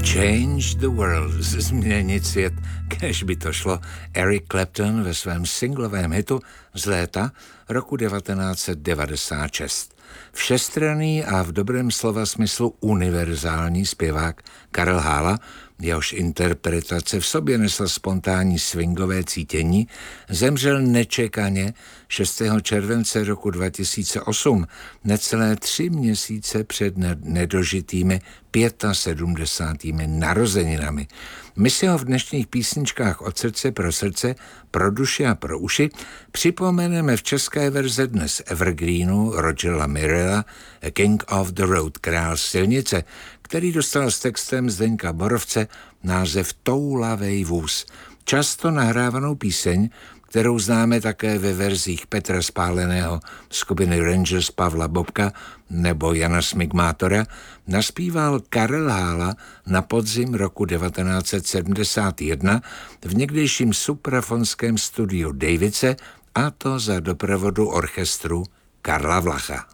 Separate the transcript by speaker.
Speaker 1: Change the world, změnit svět, kéž by to šlo. Eric Clapton ve svém singlovém hitu z léta roku 1996. Všestranný a v dobrém slova smyslu univerzální zpěvák Karel Hála, jehož interpretace v sobě nesla spontánní swingové cítění, zemřel nečekaně 6. července roku 2008, necelé 3 měsíce před nedožitými 75. narozeninami. My si ho v dnešních písničkách Od srdce pro srdce, pro duši a pro uši připomeneme v české verzi dnes evergreenu Rogera Mirela A King of the Road, král silnice, který dostal s textem Zdeňka Borovce název Toulavej vůz. Často nahrávanou píseň, kterou známe také ve verzích Petra Spáleného, skupiny Rangers Pavla Bobka nebo Jana Smigmátora, naspíval Karel Hála na podzim roku 1971 v někdejším suprafonském studiu Davice, a to za doprovodu orchestru Karla Vlacha.